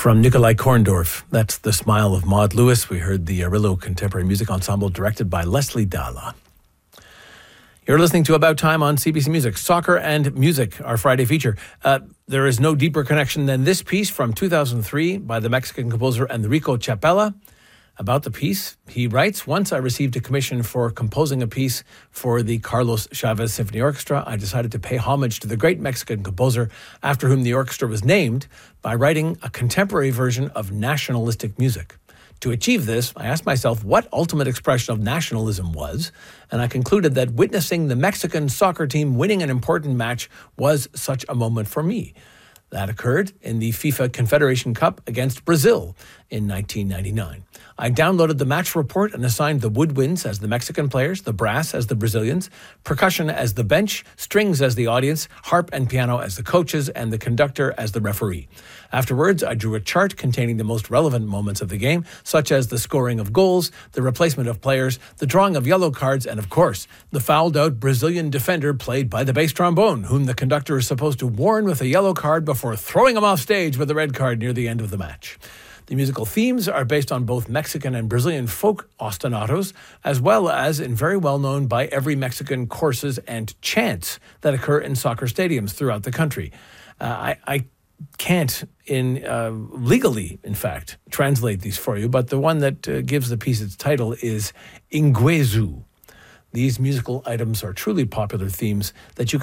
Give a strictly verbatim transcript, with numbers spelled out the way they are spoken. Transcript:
From Nikolai Korndorf, that's The Smile of Maud Lewis. We heard the Arillo Contemporary Music Ensemble directed by Leslie Dalla. You're listening to About Time on C B C Music. Soccer and music, our Friday feature. Uh, there is no deeper connection than this piece from two thousand three by the Mexican composer Enrico Chapela. About the piece, he writes, "Once I received a commission for composing a piece for the Carlos Chavez Symphony Orchestra, I decided to pay homage to the great Mexican composer after whom the orchestra was named by writing a contemporary version of nationalistic music. To achieve this, I asked myself what ultimate expression of nationalism was, and I concluded that witnessing the Mexican soccer team winning an important match was such a moment for me. That occurred in the FIFA Confederation Cup against Brazil in nineteen ninety-nine. I downloaded the match report and assigned the woodwinds as the Mexican players, the brass as the Brazilians, percussion as the bench, strings as the audience, harp and piano as the coaches, and the conductor as the referee. Afterwards, I drew a chart containing the most relevant moments of the game, such as the scoring of goals, the replacement of players, the drawing of yellow cards, and of course, the fouled-out Brazilian defender played by the bass trombone, whom the conductor is supposed to warn with a yellow card before throwing him off stage with a red card near the end of the match. The musical themes are based on both Mexican and Brazilian folk ostinatos, as well as in very well-known by every Mexican courses and chants that occur in soccer stadiums throughout the country. Uh, I, I can't, in uh, legally, in fact, translate these for you, but the one that uh, gives the piece its title is Inguezu. These musical items are truly popular themes that you can